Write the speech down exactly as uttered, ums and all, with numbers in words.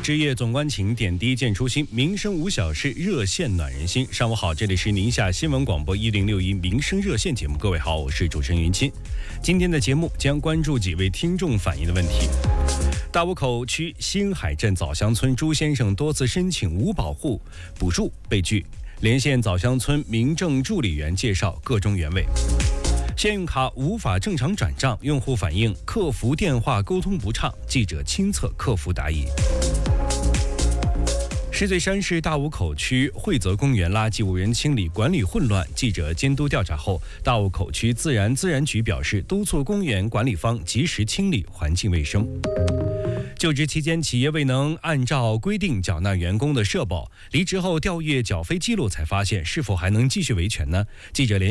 置业总关情，点滴见初心，民生无小事，热线暖人心。上午好，这里是宁夏新闻广播一零六一民生热线节目，各位好，我是主持人云清。今天的节目将关注几位听众反映的问题。大沽口区新海镇枣乡村朱先生多次申请无保护补助被拒，连线枣乡村民政助理员介绍个中原委。信用卡无法正常转账，用户反映客服电话沟通不畅，记者亲测客服答疑。石嘴山市大沽口区惠泽公园垃圾无人清理，管理混乱。记者监督调查后，大沽口区自然自然局表示，督促公园管理方及时清理环境卫生。就职期间，企业未能按照规定缴纳员工的社保，离职后调阅缴费记录，才发现是否还能继续维权呢？记者联